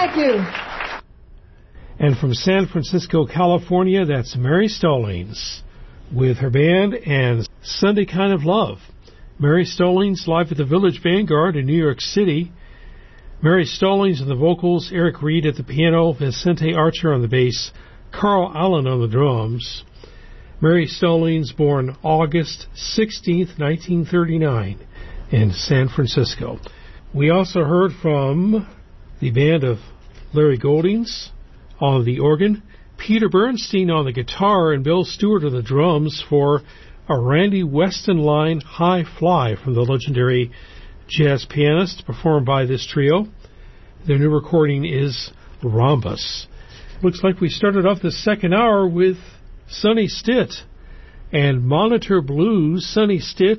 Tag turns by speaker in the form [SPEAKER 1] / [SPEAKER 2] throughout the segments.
[SPEAKER 1] Thank you.
[SPEAKER 2] And from San Francisco, California, that's Mary Stallings with her band and Sunday Kind of Love. Mary Stallings live at the Village Vanguard in New York City. Mary Stallings on the vocals, Eric Reed at the piano, Vicente Archer on the bass, Carl Allen on the drums. Mary Stallings, born August 16th, 1939, in San Francisco. We also heard from the band of Larry Goldings on the organ, Peter Bernstein on the guitar, and Bill Stewart on the drums for a Randy Weston line, High Fly, from the legendary jazz pianist, performed by this trio. Their new recording is Rhombus. Looks like we started off the second hour with Sonny Stitt and Monitor Blues. Sonny Stitt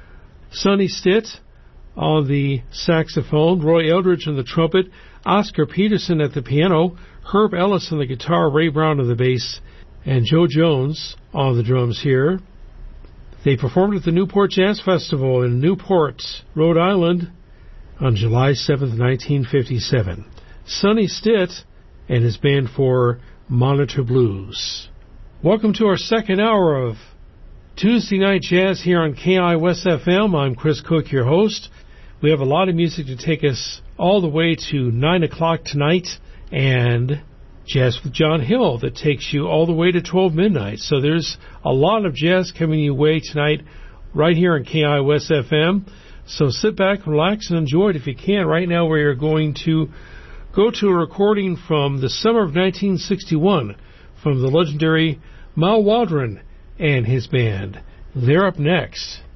[SPEAKER 2] on the saxophone, Roy Eldridge on the trumpet, Oscar Peterson at the piano, Herb Ellis on the guitar, Ray Brown on the bass, and Joe Jones on the drums here. They performed at the Newport Jazz Festival in Newport, Rhode Island on July 7th, 1957. Sonny Stitt and his band for Monitor Blues. Welcome to our second hour of Tuesday Night Jazz here on KI West FM. I'm Chris Cook, your host. We have a lot of music to take us all the way to 9 o'clock tonight, and Jazz with John Hill that takes you all the way to 12 midnight. So there's a lot of jazz coming your way tonight right here on KI West FM. So sit back, relax, and enjoy it if you can. Right now we are going to go to a recording from the summer of 1961 from the legendary Mal Waldron and his band. They're up next.